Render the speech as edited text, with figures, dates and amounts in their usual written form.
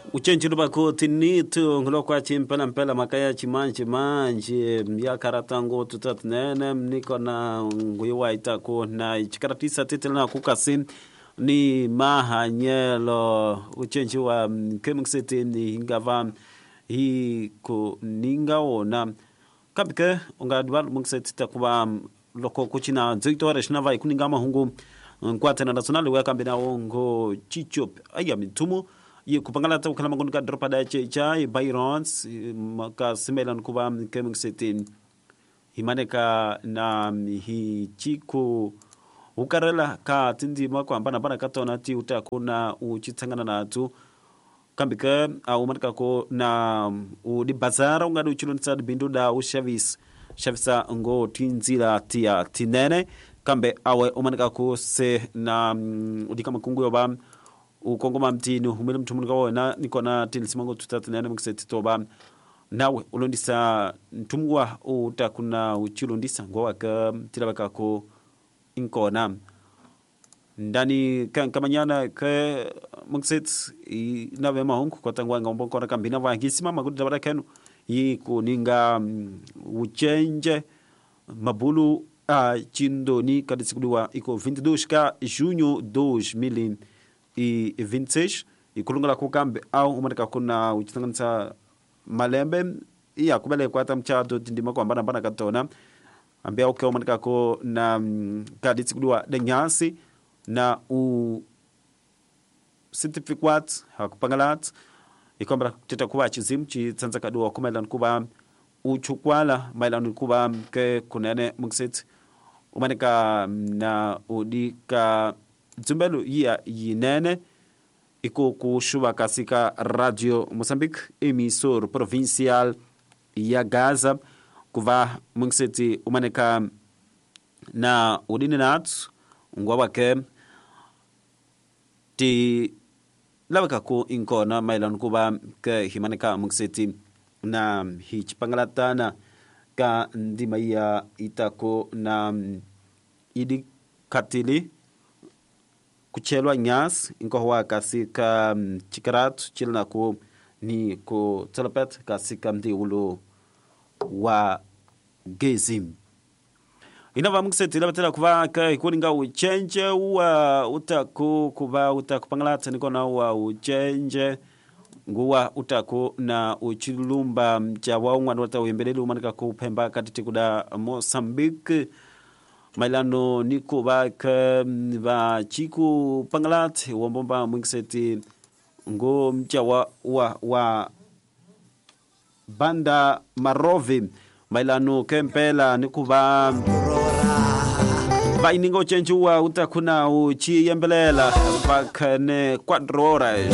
Uchenjiro bako tinitu ngolo kwa chimpela mpela makaya chimanje ya karatango tutatnene niko na nguiwa itako na chikaratisa titela kukasim ni mahanyelo uchenji wa kemksete ni ngava hi ko ningaona kabike ungadwal mksete takuba loko kuchina zitore shnava ikuningama hungu kwatena national wa kambina ngo chichop aya mitumu ye kupangala ta kala mangon ka dropa da chai Byrons maka simelan kuba kemksete himaneka na hi chiko ukarela ka tindi makwambana bana katona ti utakuna uchitsangana natu kambika au matka ko na udi bazara ungadu uchilonsa bindu da shavisa ngo tinzila tia tinene kambe awe umanika ko se na udika makungu yoba ukongoma mtini humile mtumuni kawo na nikona tilisimango tutatinene mkiseti toba nawe ulondisa ntumwa utakuna uchilondisa ngwa ka tilabaka ko inkona ndani kamanyana ke mukset na vema honku kwa tangwa ngombo kona kambina vangisima magudu dabara kenu yi kuninga uchenje mabulu a chindoni kadisikudiwa iko 22 ka junho 2026 ikulungala kukambe au umanika kuna uchitanganisa malembe iya kubele kwa tamchado tindima kwa mbana katona ambia uke umanika ko na kadisikudiwa denyasi na u certificate hakupangalat ikombra teta kuba chizim chi tsanza kadua kumelan kuba uchukwala mailan kuba ke kunene mukset umanika na udika zumbelu ya yinene iko kushuba kasika Radio Moçambique emisor provincial ya Gaza kuva mukseti umanika na udini natu ngwa ke ti labaka ko inkona mailan kuba ke himanika mukseti na hichpangalatana ka ndima ya itako na idi katili kuchelwa nyas inko kasika chikarat chilna ko ni ko telepet kasika mdi ulo wa gezim inava mkseti labatela kuva ka ikuninga uchenje wa utako kuva utakupangalata nikona wa uchenje nguwa utako na uchilumba mchawa ungwana wata uembelele umanika kupemba katiti kuda Mozambique mailano niko baka va chiku pangalat wombomba mkseti ngo mchawa wa banda Marovi mailano kempela nikuba vainingo chenjua utakuna uchi yembelela bakane 4 horas